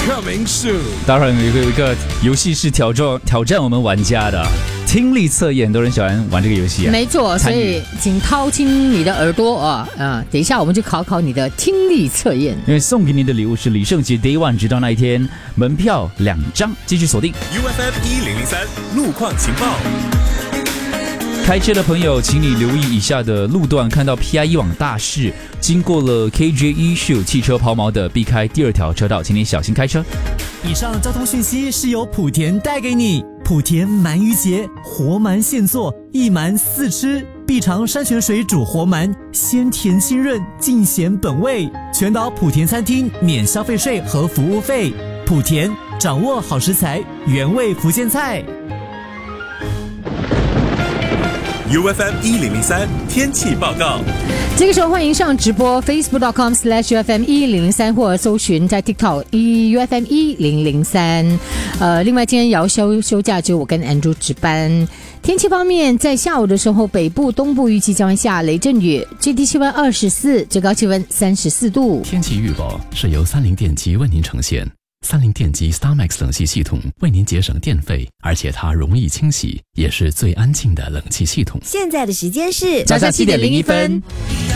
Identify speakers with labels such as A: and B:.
A: Coming soon。
B: 当然有一个游戏是挑战我们玩家的听力测验，都很喜欢玩这个游戏啊。
C: 没错，所以请掏清你的耳朵等一下我们就考考你的听力测验。
B: 因为送给你的礼物是李圣杰 Day One， 直到那一天，门票2张，继续锁定
A: UFM 1003路况情报。
B: 开车的朋友，请你留意以下的路段，看到 PIE 往大市经过了 KJ 是有汽车抛锚的，避开第2条车道，请你小心开车。
D: 以上交通讯息是由莆田带给你。莆田鳗鱼节，活鳗现做，一鳗4吃，必尝山泉水煮活鳗，鲜甜清润，尽显本味。全岛莆田餐厅免消费税和服务费。莆田掌握好食材，原味福建菜。
A: UFM 1003天气报告。
C: 这个时候欢迎上直播 facebook.com/UFM 1003，或者搜寻在 TikTok UFM 1003。另外今天也要休假，只有我跟 Andrew 值班。天气方面，在下午的时候，北部、东部预计将会下雷阵雨，最低气温24，最高气温34度。
E: 天气预报是由三菱电机为您呈现。三菱电机 StarMax 冷气系统为您节省电费，而且它容易清洗，也是最安静的冷气系统。
F: 现在的时间是
C: 早上7:01。